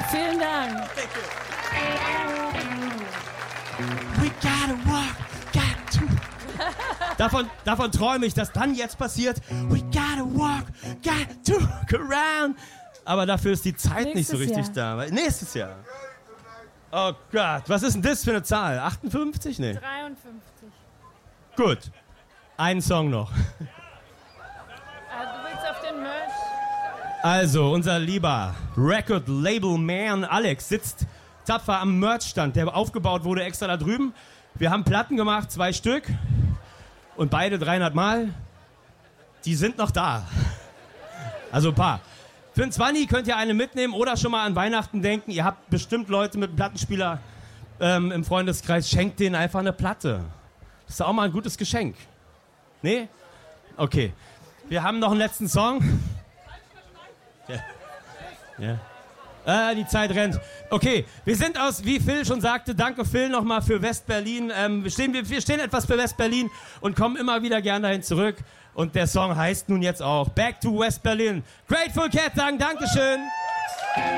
Vielen Dank. We gotta walk, got to. Davon träume ich, dass dann jetzt passiert. We gotta walk, got to look around. Aber dafür ist die Zeit nicht so richtig da. Nächstes Jahr. Oh Gott, was ist denn das für eine Zahl? 58? Nee. 53. Gut. Einen Song noch. Du willst auf den Merch? Also, unser lieber Record-Label-Man Alex sitzt tapfer am Merchstand, der aufgebaut wurde extra da drüben. Wir haben Platten gemacht, 2 Stück. Und beide 300 Mal. Die sind noch da. Also ein paar. Für einen 20 könnt ihr eine mitnehmen oder schon mal an Weihnachten denken. Ihr habt bestimmt Leute mit einem Plattenspieler im Freundeskreis. Schenkt denen einfach eine Platte. Das ist auch mal ein gutes Geschenk. Nee? Okay. Wir haben noch einen letzten Song. Ja. Die Zeit rennt. Okay, wir sind aus, wie Phil schon sagte, danke Phil nochmal für West-Berlin. Wir stehen etwas für West-Berlin und kommen immer wieder gern dahin zurück. Und der Song heißt nun jetzt auch Back to West Berlin. Grateful Cat sagen Dankeschön.